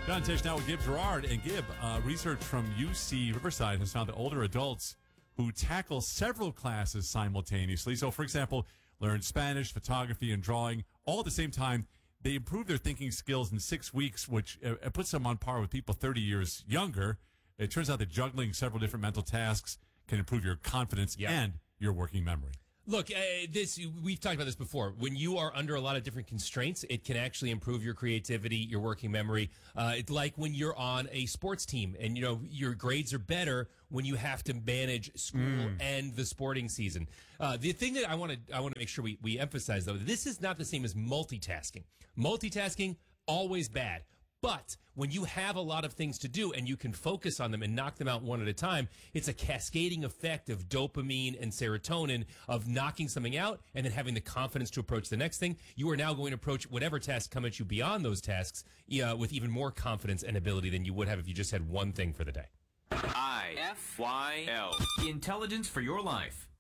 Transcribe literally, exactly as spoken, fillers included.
John Tish now with Gib Gerard. And Gib, uh, research from U C Riverside has found that older adults who tackle several classes simultaneously, so for example, learn Spanish, photography, and drawing all at the same time, they improve their thinking skills in six weeks, which uh, puts them on par with people thirty years younger. It turns out that juggling several different mental tasks can improve your confidence yep. and your working memory. Look, uh, this we've talked about this before. When you are under a lot of different constraints, it can actually improve your creativity, your working memory. Uh, it's like when you're on a sports team and, you know, your grades are better when you have to manage school mm. and the sporting season. Uh, the thing that I want to I want to make sure we, we emphasize, though, this is not the same as multitasking. Multitasking, always bad. But when you have a lot of things to do and you can focus on them and knock them out one at a time, it's a cascading effect of dopamine and serotonin of knocking something out and then having the confidence to approach the next thing. You are now going to approach whatever tasks come at you beyond those tasks uh, with even more confidence and ability than you would have if you just had one thing for the day. I F Y L. Intelligence for your life.